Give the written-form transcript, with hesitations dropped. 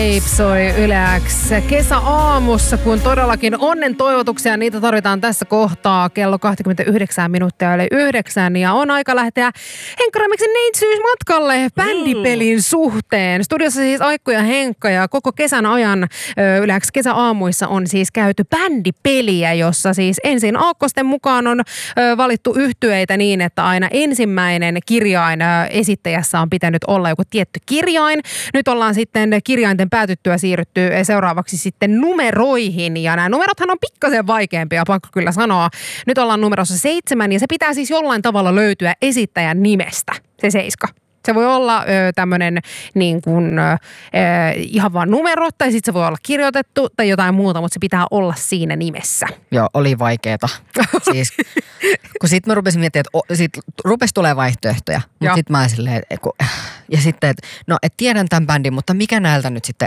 Soi Yle X kesäaamussa, kun todellakin onnen toivotuksia, niitä tarvitaan tässä kohtaa kello 29 minuuttia yli 9 ja on aika lähteä Henkkaramiksen neitsyysmatkalle bändipelin suhteen. Studiossa siis Aikku ja Henkka ja koko kesän ajan Yle X kesäaamuissa on siis käyty bändipeliä, jossa siis ensin aakkosten mukaan on valittu yhtyeitä niin, että aina ensimmäinen kirjain esittäjässä on pitänyt olla joku tietty kirjain. Nyt ollaan sitten kirjainten päätyttyä siirrytty seuraavaksi sitten numeroihin. Ja nämä numerothan on pikkasen vaikeampia, pakko kyllä sanoa. Nyt ollaan numerossa 7 ja se pitää siis jollain tavalla löytyä esittäjän nimestä, se 7. Se voi olla tämmöinen niin kuin ihan vaan numero, tai sitten se voi olla kirjoitettu tai jotain muuta, mutta se pitää olla siinä nimessä. Joo, oli vaikeeta. Siis, kun sitten mä rupesin miettimään, että sit rupesi tulemaan vaihtoehtoja, mutta sitten mä silleen, ja sitten, että no, et tiedän tämän bändin, mutta mikä näiltä nyt sitten